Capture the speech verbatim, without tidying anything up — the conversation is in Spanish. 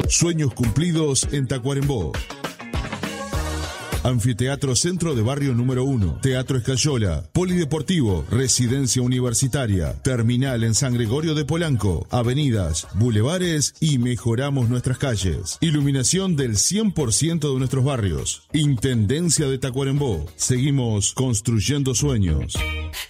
Sueños cumplidos en Tacuarembó. Anfiteatro Centro de Barrio número uno, Teatro Escayola, Polideportivo, Residencia Universitaria, Terminal en San Gregorio de Polanco, avenidas, bulevares y mejoramos nuestras calles. Iluminación del cien por ciento de nuestros barrios. Intendencia de Tacuarembó. Seguimos construyendo sueños.